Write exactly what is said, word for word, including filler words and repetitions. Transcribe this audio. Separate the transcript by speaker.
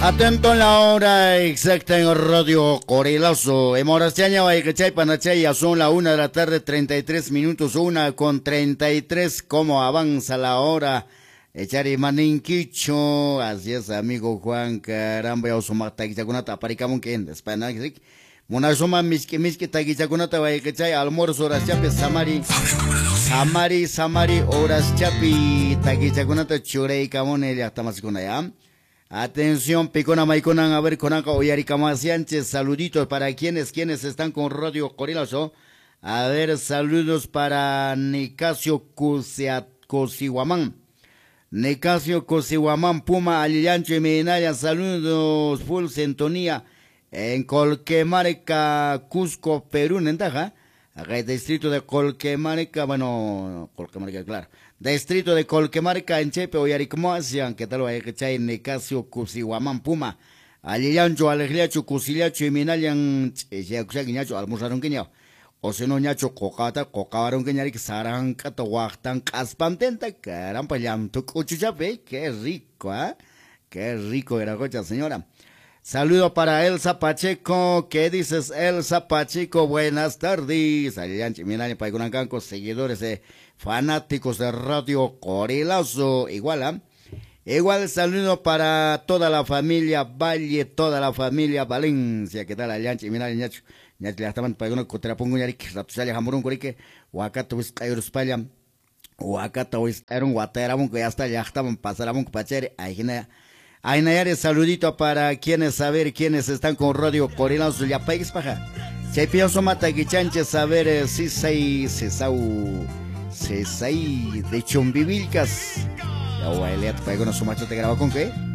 Speaker 1: Atento en la hora exacta en Radio Corilazo. En Morastiaña, Vallechay, Panachaya, son la una de la tarde, treinta y tres minutos, una con treinta y tres. ¿Cómo avanza la hora? Echari Maninquicho, así es, amigo Juan, caramba, ya osuma taquichagunata, paricamun que en España, Monasoma miski miski taquichagunata, Vallechay, almuerzo, horas chape, Samari, Samari, Samari, horas chapi, taquichagunata, churei, camone, ya estamos con allá. Atención, Picona Maiconan, a ver, Conaca, Oyaricama Sánchez, saluditos para quienes, quienes están con Radio Corilazo. A ver, saludos para Nicasio Cosihuamán. Nicasio Cosihuamán, Puma, Alillancho y Medinaya, saludos, full sintonía. En Colquemarca, Cusco, Perú, Nentaja. Acá el distrito de Colquemarca, bueno, Colquemarca, claro. Distrito de Colquemarca, en Chepe, Oyaricmoasian, que tal lo hay que echar en Nicasio, Cusihuamán, Puma, Aliancho, Alegliacho, Cusiliacho y Minalian, Yacusaguiñacho, almorzaron queñao. O si no, ñacho, cocata, cocabaron queñaric, saranca, tohuactan, caspantenta, caramba, llanto, cuchuchape, qué rico, ¿eh? Qué rico era cocha, señora. Saludo para Elsa Pacheco. ¿Qué dices, Elsa Pacheco? Buenas tardes. Aliancho, Minalian, Paigunancanco, seguidores de fanáticos de Radio Corilazo, igual, ¿eh? Igual saludo para toda la familia Valle, toda la familia Valencia, ¿qué tal? Alianchi, mira, ñacho, ñacho, ya estaban pagando contra pongo ñarik, ratusaya jamurun corique, huacato wis cayos paya, huacato wis era un guaterabun que ya está, ya estaban pasarabun pachere, ahí Ainayare, saludito para quienes saber quiénes están con Radio Corilazo, ya país paja. Se pienso mata guichanche saber si sei, si sau. Sesay de Chumbivilcas. Ya voy a leer, ¿para que no su macho te graba con qué?